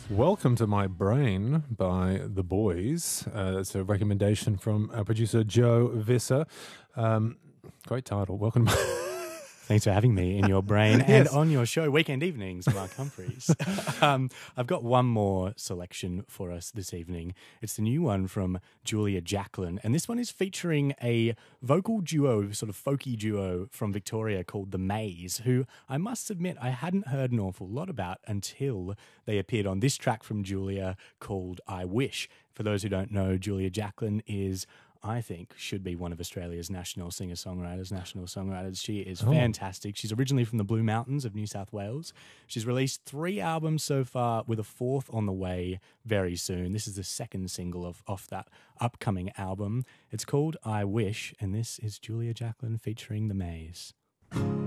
Welcome to My Brain by The Boys. That's a recommendation from our producer Joe Visser. Great title. Welcome to Thanks for having me in your brain and Yes. on your show, Weekend Evenings, Mark Humphreys. I've got one more selection for us this evening. It's the new one from Julia Jacklin, and this one is featuring a vocal duo, sort of folky duo from Victoria called The Maze, who I must admit I hadn't heard an awful lot about until they appeared on this track from Julia called I Wish. For those who don't know, Julia Jacklin is, I think, should be one of Australia's national singer-songwriters. She is fantastic. She's originally from the Blue Mountains of New South Wales. She's released 3 albums so far, with a 4th on the way very soon. This is the second single off that upcoming album. It's called I Wish, and this is Julia Jacklin featuring The Maze.